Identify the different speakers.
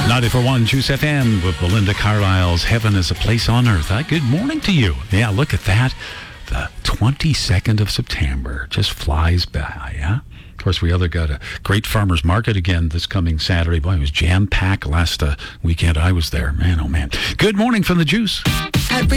Speaker 1: 94.1 Juice FM with Belinda Carlisle's Heaven is a Place on Earth. Good morning to you. Yeah, look at that. The 22nd of September just flies by, yeah? Of course, we got a great farmers market again this coming Saturday. Boy, it was jam-packed last weekend I was there. Man, oh man. Good morning from the Juice.